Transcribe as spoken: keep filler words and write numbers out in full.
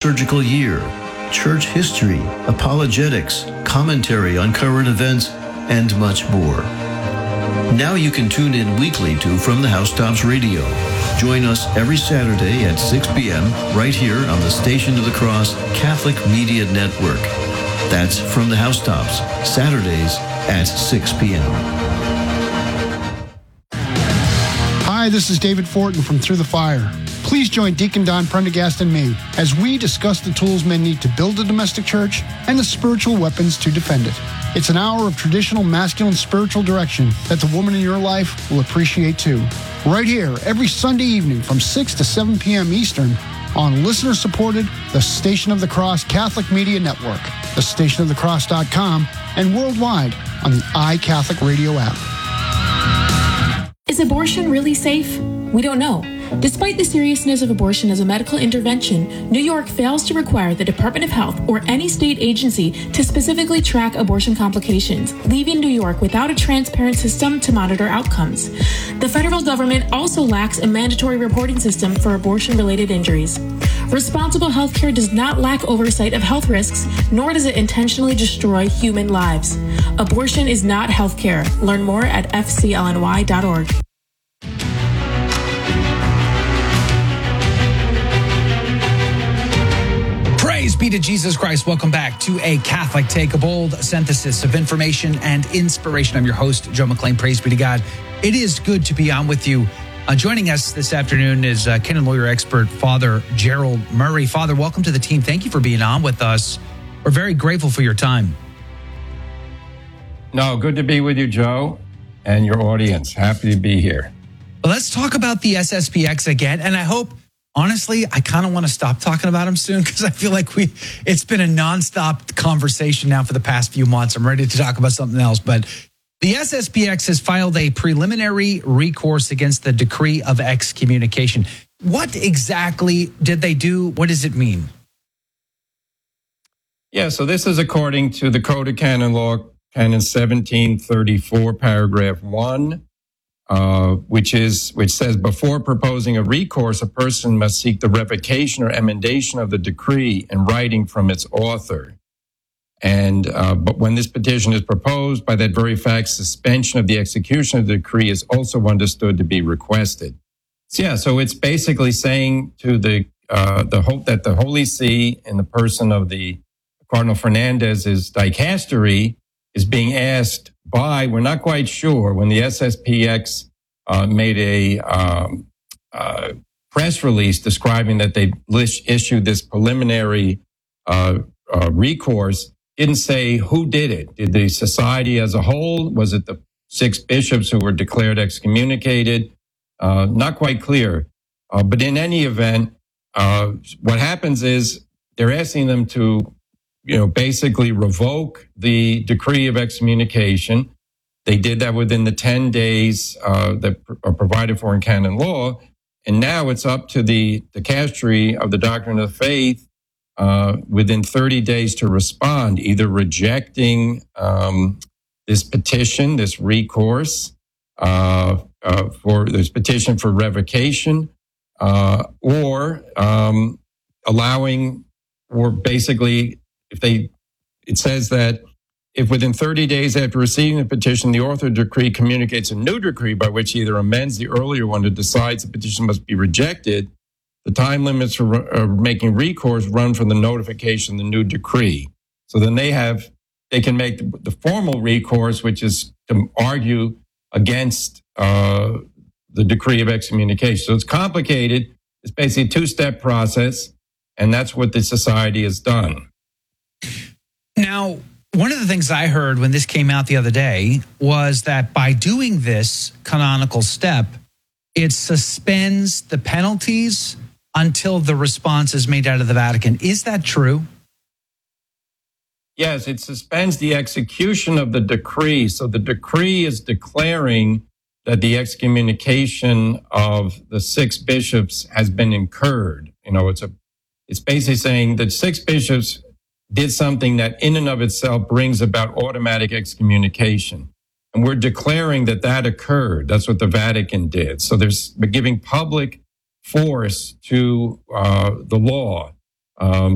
liturgical year, church history, apologetics, commentary on current events, and much more. Now you can tune in weekly to From the Housetops Radio. Join us every Saturday at six p.m. right here on the Station of the Cross Catholic Media Network. That's From the Housetops, Saturdays at six p.m. Hi, this is David Fortin from Through the Fire. Please join Deacon Don Prendergast and me as we discuss the tools men need to build a domestic church and the spiritual weapons to defend it. It's an hour of traditional masculine spiritual direction that the woman in your life will appreciate too. Right here, every Sunday evening from six to seven p.m. Eastern on listener-supported The Station of the Cross Catholic Media Network, the station of the cross dot com, and worldwide on the iCatholic Radio app. Is abortion really safe? We don't know. Despite the seriousness of abortion as a medical intervention, New York fails to require the Department of Health or any state agency to specifically track abortion complications, leaving New York without a transparent system to monitor outcomes. The federal government also lacks a mandatory reporting system for abortion-related injuries. Responsible healthcare does not lack oversight of health risks, nor does it intentionally destroy human lives. Abortion is not healthcare. Learn more at f c l n y dot org. Praise be to Jesus Christ. Welcome back to A Catholic Take, a bold synthesis of information and inspiration. I'm your host, Joe McClain. Praise be to God. It is good to be on with you. Uh, joining us this afternoon is uh, canon lawyer expert, Father Gerald Murray. Father, welcome to the team. Thank you for being on with us. We're very grateful for your time. No, good to be with you, Joe, and your audience. Happy to be here. Well, let's talk about the S S P X again, and I hope honestly, I kind of want to stop talking about him soon because I feel like we it's been a nonstop conversation now for the past few months. I'm ready to talk about something else. But the S S P X has filed a preliminary recourse against the decree of excommunication. What exactly did they do? What does it mean? Yeah, so this is according to the Code of Canon Law, Canon seventeen thirty-four, paragraph one. Uh, which is which says before proposing a recourse, a person must seek the revocation or emendation of the decree in writing from its author. And uh, but when this petition is proposed, by that very fact, suspension of the execution of the decree is also understood to be requested. So yeah, so it's basically saying to the uh, the hope that the Holy See, in the person of the Cardinal Fernandez's dicastery, is being asked by, we're not quite sure, when the S S P X uh, made a um, uh, press release describing that they issued this preliminary uh, uh, recourse, didn't say who did it. Did the society as a whole? Was it the six bishops who were declared excommunicated? Uh, not quite clear. Uh, but in any event, uh, what happens is they're asking them to you know, basically revoke the decree of excommunication. They did that within the ten days uh, that are provided for in canon law. And now it's up to the dicastery of the doctrine of the faith uh, within thirty days to respond, either rejecting um, this petition, this recourse, uh, uh, for this petition for revocation, uh, or um, allowing, or basically, if they, it says that if within thirty days after receiving the petition, the author of the decree communicates a new decree by which he either amends the earlier one or decides the petition must be rejected, the time limits for uh, making recourse run from the notification of the new decree. So then they have, they can make the, the formal recourse, which is to argue against uh, the decree of excommunication. So it's complicated. It's basically a two-step process, and that's what the society has done. Now, one of the things I heard when this came out the other day was that by doing this canonical step, it suspends the penalties until the response is made out of the Vatican. Is that true? Yes, it suspends the execution of the decree. So the decree is declaring that the excommunication of the six bishops has been incurred. You know, it's a, it's basically saying that six bishops did something that in and of itself brings about automatic excommunication. And we're declaring that that occurred. That's what the Vatican did. So there's giving public force to uh, the law. Um,